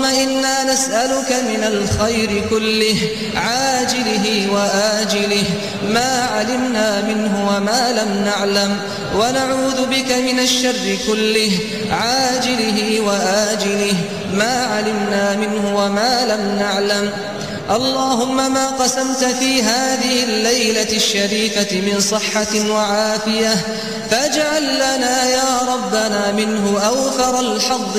إنا نسألك من الخير كله عاجله وآجله ما علمنا منه وما لم نعلم ونعوذ بك من الشر كله عاجله وآجله ما علمنا منه وما لم نعلم. اللهم ما قسمت في هذه الليلة الشريفة من صحة وعافية فاجعل لنا يا ربنا منه أوفر الحظ